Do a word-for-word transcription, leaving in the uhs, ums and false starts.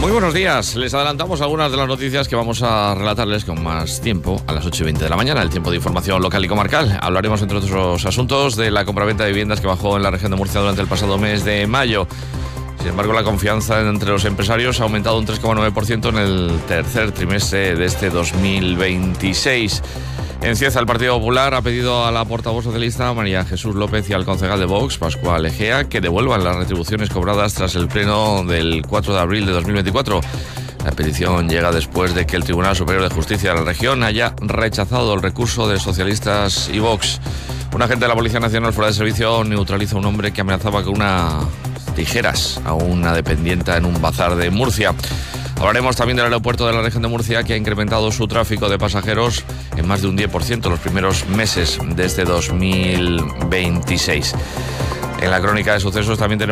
Muy buenos días. Les adelantamos algunas de las noticias que vamos a relatarles con más tiempo a las ocho y veinte de la mañana, el tiempo de información local y comarcal. Hablaremos, entre otros asuntos, de la compraventa de viviendas que bajó en la región de Murcia durante el pasado mes de mayo. Sin embargo, la confianza entre los empresarios ha aumentado un tres coma nueve por ciento en el tercer trimestre de este dos mil veintiséis. En Cieza, el Partido Popular ha pedido a la portavoz socialista María Jesús López y al concejal de Vox, Pascual Egea, que devuelvan las retribuciones cobradas tras el pleno del cuatro de abril de dos mil veinticuatro. La petición llega después de que el Tribunal Superior de Justicia de la región haya rechazado el recurso de socialistas y Vox. Un agente de la Policía Nacional fuera de servicio neutraliza a un hombre que amenazaba con unas tijeras a una dependienta en un bazar de Murcia. Hablaremos también del aeropuerto de la región de Murcia, que ha incrementado su tráfico de pasajeros en más de un diez por ciento en los primeros meses de este dos mil veintiséis. En la crónica de sucesos también tenemos